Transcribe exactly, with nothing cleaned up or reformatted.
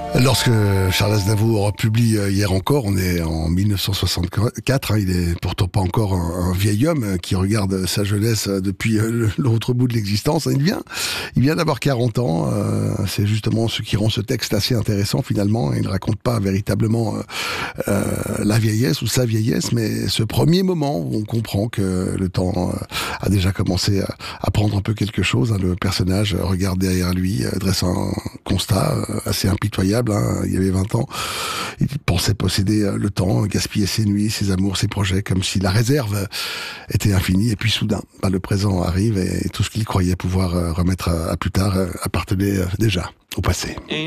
Lorsque Charles Aznavour publie Hier encore, on est en mille neuf cent soixante-quatre, hein, il est pourtant pas encore un, un vieil homme qui regarde sa jeunesse depuis l'autre bout de l'existence. Il vient, il vient d'avoir quarante ans. Euh, c'est justement ce qui rend ce texte assez intéressant finalement. Il ne raconte pas véritablement euh, la vieillesse ou sa vieillesse, mais ce premier moment où on comprend que le temps a déjà commencé à, à prendre un peu quelque chose. Hein. Le personnage regarde derrière lui, dresse un constat assez impitoyable. Hein, il y avait vingt ans, il pensait posséder le temps, gaspiller ses nuits, ses amours, ses projets, comme si la réserve était infinie. Et puis soudain, bah, le présent arrive et tout ce qu'il croyait pouvoir remettre à, à plus tard appartenait déjà au passé.